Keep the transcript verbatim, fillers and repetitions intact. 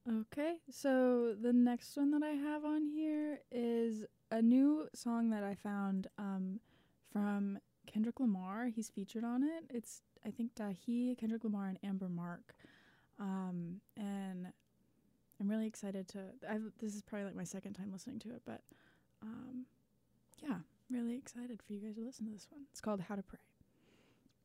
Okay, so the next one that I have on here is a new song that I found um, from Kendrick Lamar. He's featured on it. It's, I think, Dahi, Kendrick Lamar, and Amber Mark. Um, and I'm really excited to. I've, this is probably like my second time listening to it, but um, yeah, really excited for you guys to listen to this one. It's called How to Pray.